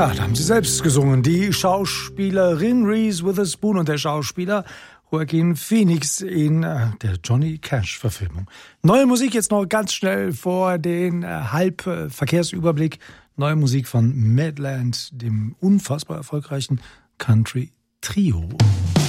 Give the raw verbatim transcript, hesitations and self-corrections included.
Ah, da haben sie selbst gesungen. Die Schauspielerin Reese Witherspoon und der Schauspieler Joaquin Phoenix in äh, der Johnny Cash-Verfilmung. Neue Musik jetzt noch ganz schnell vor den äh, Halbverkehrsüberblick. Neue Musik von Madland, dem unfassbar erfolgreichen Country-Trio.